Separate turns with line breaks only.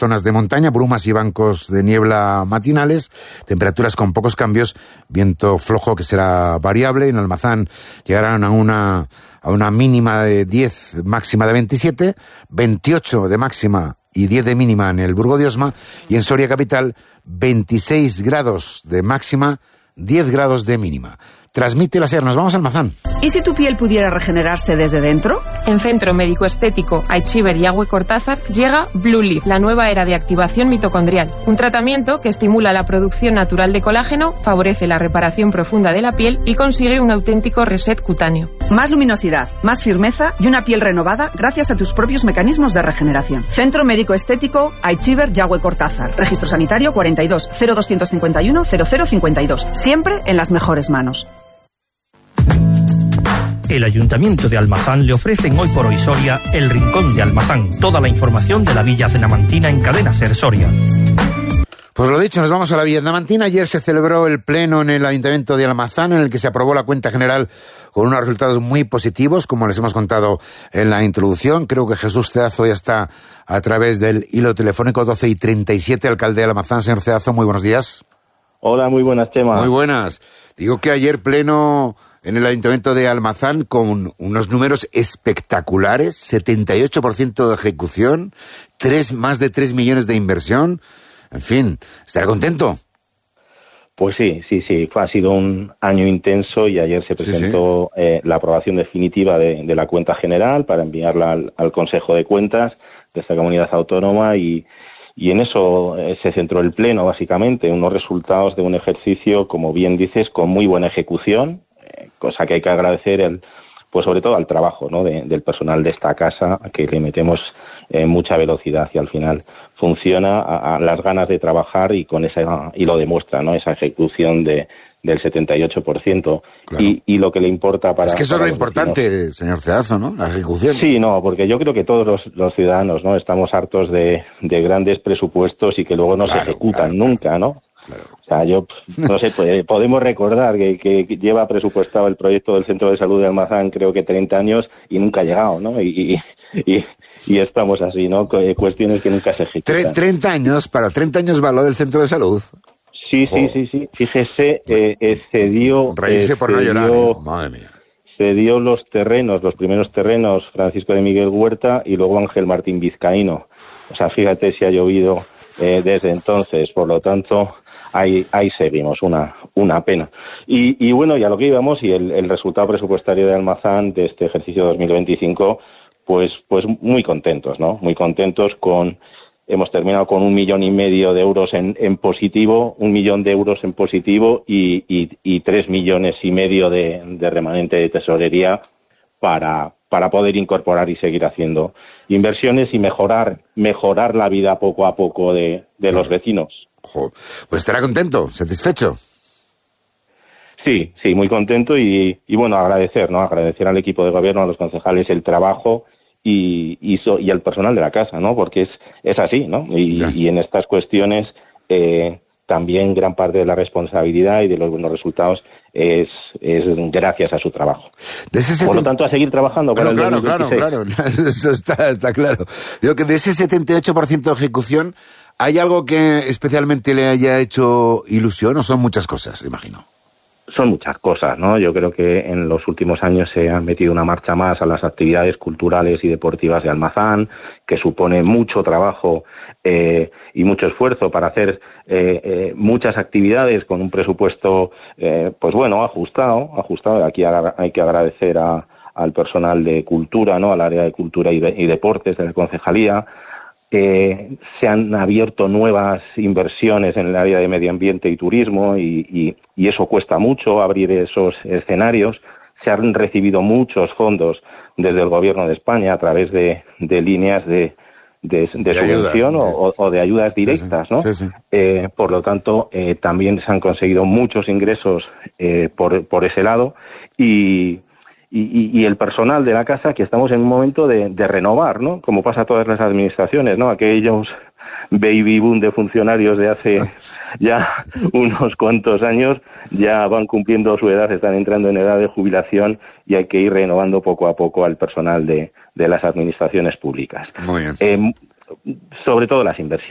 zonas de montaña, brumas y bancos de niebla matinales, temperaturas con pocos cambios, viento flojo que será variable. En Almazán llegarán a una mínima de 10, máxima de 27, 28 de máxima y 10 de mínima en el Burgo de Osma, y en Soria capital 26 grados de máxima, 10 grados de mínima. Transmite la SER. Nos vamos a Almazán.
¿Y si tu piel pudiera regenerarse desde dentro?
En Centro Médico Estético Aichiver y Agüe Cortázar llega Blue Leaf, la nueva era de activación mitocondrial. Un tratamiento que estimula la producción natural de colágeno, favorece la reparación profunda de la piel y consigue un auténtico reset cutáneo.
Más luminosidad, más firmeza y una piel renovada gracias a tus propios mecanismos de regeneración. Centro Médico Estético Aichiver y Agüe Cortázar. Registro sanitario 42 0251 0052. Siempre en las mejores manos.
El Ayuntamiento de Almazán le ofrecen hoy por hoy Soria el Rincón de Almazán. Toda la información de la Villa Cenamantina en Cadena Ser Soria.
Pues lo dicho, nos vamos a la Villa Cenamantina. Ayer se celebró el pleno en el Ayuntamiento de Almazán, en el que se aprobó la cuenta general con unos resultados muy positivos, como les hemos contado en la introducción. Creo que Jesús Cedazo ya está a través del hilo telefónico 12:37, alcalde de Almazán. Señor Cedazo, muy buenos días.
Hola, muy buenas, Chema.
Muy buenas. Digo que ayer pleno en el Ayuntamiento de Almazán con unos números espectaculares, 78% de ejecución, más de 3 millones de inversión. En fin, ¿estará contento?
Pues sí. Ha sido un año intenso y ayer se presentó la aprobación definitiva de la cuenta general para enviarla al Consejo de Cuentas de esta comunidad autónoma y en eso se centró el pleno, básicamente, unos resultados de un ejercicio, como bien dices, con muy buena ejecución, cosa que hay que agradecer, pues sobre todo al trabajo, ¿no?, del personal de esta casa, que le metemos mucha velocidad y al final funciona a las ganas de trabajar y lo demuestra, ¿no?, esa ejecución del 78%. Claro. Y lo que le importa para...
Es que eso es lo importante,
vecinos,
señor Cedazo, ¿no?, la ejecución.
Sí, no, porque yo creo que todos los ciudadanos, ¿no?, estamos hartos de grandes presupuestos y que luego no se ejecutan nunca, ¿no? Claro. O sea, yo no sé, podemos recordar que lleva presupuestado el proyecto del Centro de Salud de Almazán, creo que 30 años y nunca ha llegado, ¿no? Y estamos así, ¿no? Cuestiones que nunca se ejecutan.
30 años va lo del Centro de Salud.
Sí. Fíjese, cedió...
Reírse por no llorar, madre mía.
Cedió los primeros terrenos, Francisco de Miguel Huerta y luego Ángel Martín Vizcaíno. O sea, fíjate si ha llovido desde entonces, por lo tanto... Ahí seguimos, una pena. Y bueno, ya lo que íbamos, y el resultado presupuestario de Almazán de este ejercicio 2025, pues muy contentos, ¿no? Muy contentos hemos terminado con 1,5 millones de euros en positivo, 1 millón de euros en positivo y 3,5 millones de remanente de tesorería para poder incorporar y seguir haciendo inversiones y mejorar la vida poco a poco de los vecinos.
Pues estará contento, satisfecho.
Sí, muy contento y bueno, agradecer al equipo de gobierno, a los concejales el trabajo y al personal de la casa, ¿no? Porque es así, ¿no? Y en estas cuestiones también gran parte de la responsabilidad y de los buenos resultados es gracias a su trabajo. Por lo tanto, a seguir trabajando para el 2026.
Claro, eso está claro. Digo que de ese 78% de ejecución, ¿hay algo que especialmente le haya hecho ilusión o son muchas cosas, imagino?
Son muchas cosas, ¿no? Yo creo que en los últimos años se ha metido una marcha más a las actividades culturales y deportivas de Almazán, que supone mucho trabajo y mucho esfuerzo para hacer muchas actividades con un presupuesto, pues bueno, ajustado. Aquí hay que agradecer al personal de cultura, ¿no?, al área de cultura y deportes de la concejalía. Se han abierto nuevas inversiones en el área de medio ambiente y turismo y eso cuesta mucho, abrir esos escenarios. Se han recibido muchos fondos desde el Gobierno de España a través de líneas de subvención o de ayudas directas, ¿no? Sí. Por lo tanto, también se han conseguido muchos ingresos por ese lado y el personal de la casa, que estamos en un momento de renovar, ¿no? Como pasa a todas las administraciones, ¿no? Aquellos baby boom de funcionarios de hace ya unos cuantos años ya van cumpliendo su edad, están entrando en edad de jubilación y hay que ir renovando poco a poco al personal de las administraciones públicas.
Muy bien.
Sobre todo las inversiones.